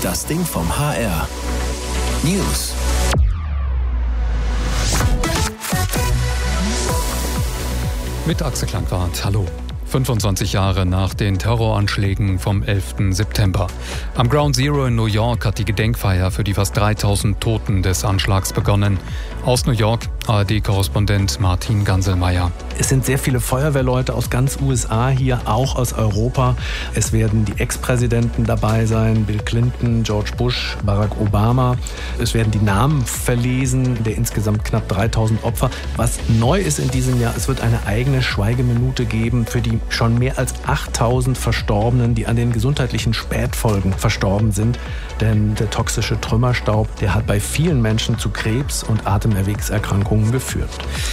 Das Ding vom HR. News. Mit Axel Klangwart, hallo. 25 Jahre nach den Terroranschlägen vom 11. September. Am Ground Zero in New York hat die Gedenkfeier für die fast 3000 Toten des Anschlags begonnen. Aus New York, ARD-Korrespondent Martin Ganselmeier. Es sind sehr viele Feuerwehrleute aus ganz USA hier, auch aus Europa. Es werden die Ex-Präsidenten dabei sein, Bill Clinton, George Bush, Barack Obama. Es werden die Namen verlesen der insgesamt knapp 3000 Opfer. Was neu ist in diesem Jahr, es wird eine eigene Schweigeminute geben für die schon mehr als 8000 Verstorbenen, die an den gesundheitlichen Spätfolgen verstorben sind. Denn der toxische Trümmerstaub, der hat bei vielen Menschen zu Krebs und Atemerwegserkrankungen geführt.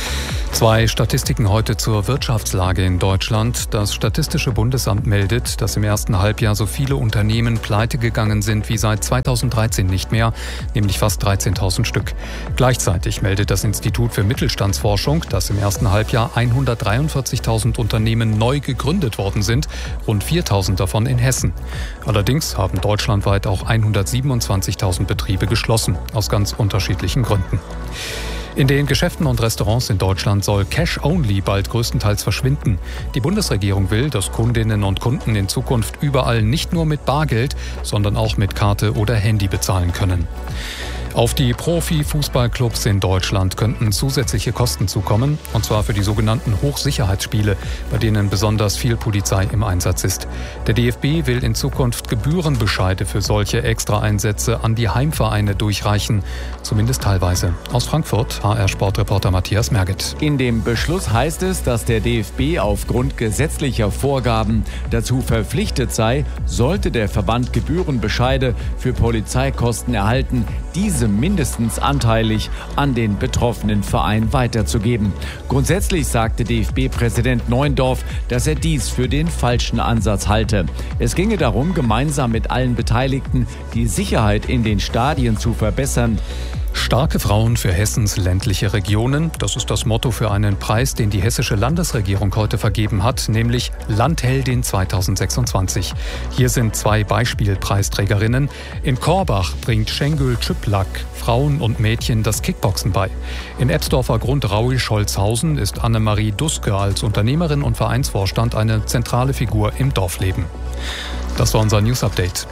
2 Statistiken heute zur Wirtschaftslage in Deutschland. Das Statistische Bundesamt meldet, dass im ersten Halbjahr so viele Unternehmen pleite gegangen sind wie seit 2013 nicht mehr, nämlich fast 13.000 Stück. Gleichzeitig meldet das Institut für Mittelstandsforschung, dass im ersten Halbjahr 143.000 Unternehmen neu gegründet worden sind, rund 4.000 davon in Hessen. Allerdings haben deutschlandweit auch 127.000 Betriebe geschlossen, aus ganz unterschiedlichen Gründen. In den Geschäften und Restaurants in Deutschland soll Cash-Only bald größtenteils verschwinden. Die Bundesregierung will, dass Kundinnen und Kunden in Zukunft überall nicht nur mit Bargeld, sondern auch mit Karte oder Handy bezahlen können. Auf die Profi-Fußballclubs in Deutschland könnten zusätzliche Kosten zukommen, und zwar für die sogenannten Hochsicherheitsspiele, bei denen besonders viel Polizei im Einsatz ist. Der DFB will in Zukunft Gebührenbescheide für solche Extraeinsätze an die Heimvereine durchreichen, zumindest teilweise. Aus Frankfurt, HR-Sportreporter Matthias Merget. In dem Beschluss heißt es, dass der DFB aufgrund gesetzlicher Vorgaben dazu verpflichtet sei, sollte der Verband Gebührenbescheide für Polizeikosten erhalten, diese mindestens anteilig an den betroffenen Verein weiterzugeben. Grundsätzlich sagte DFB-Präsident Neuendorf, dass er dies für den falschen Ansatz halte. Es ginge darum, gemeinsam mit allen Beteiligten die Sicherheit in den Stadien zu verbessern. Starke Frauen für Hessens ländliche Regionen, das ist das Motto für einen Preis, den die hessische Landesregierung heute vergeben hat, nämlich Landheldin 2026. Hier sind 2 Beispielpreisträgerinnen. In Korbach bringt Şengül Çıplak Frauen und Mädchen das Kickboxen bei. In Etzdorfer Grund Rauisch-Holzhausen ist Annemarie Duske als Unternehmerin und Vereinsvorstand eine zentrale Figur im Dorfleben. Das war unser News-Update.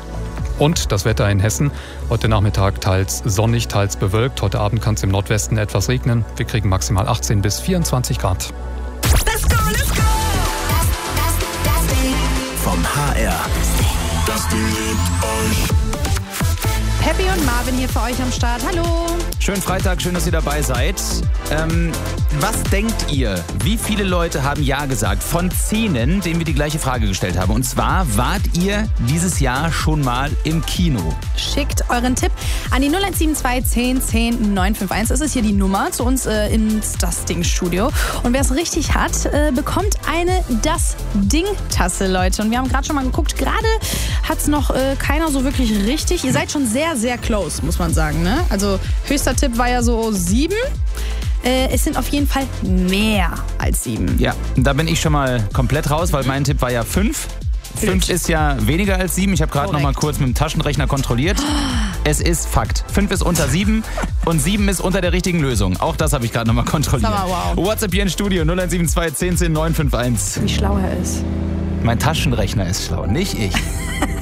Und das Wetter in Hessen. Heute Nachmittag teils sonnig, teils bewölkt. Heute Abend kann es im Nordwesten etwas regnen. Wir kriegen maximal 18 bis 24 Grad. Let's go, let's go! Das Ding vom HR. Das Ding liebt euch. Happy und Marvin hier für euch am Start. Hallo. Schönen Freitag, schön, dass ihr dabei seid. Was denkt ihr, wie viele Leute haben Ja gesagt von 10, denen wir die gleiche Frage gestellt haben? Und zwar, wart ihr dieses Jahr schon mal im Kino? Schickt euren Tipp an die 0172 10 10 951. Das ist hier die Nummer zu uns ins Das Ding Studio. Und wer es richtig hat, bekommt eine Das Ding-Tasse, Leute. Und wir haben gerade schon mal geguckt, gerade hat es noch keiner so wirklich richtig. Ihr seid schon sehr, sehr close, muss man sagen, ne? Also höchster Tipp war ja so 7. Es sind auf jeden Fall mehr als 7. Ja, da bin ich schon mal komplett raus, weil mein Tipp war ja 5. 5 ist ja weniger als 7. Ich habe gerade noch mal kurz mit dem Taschenrechner kontrolliert. Es ist Fakt. 5 ist unter 7 und 7 ist unter der richtigen Lösung. Auch das habe ich gerade noch mal kontrolliert. Wow. WhatsApp hier ins Studio 0172 10 10 951. Wie schlau er ist. Mein Taschenrechner ist schlau, nicht ich.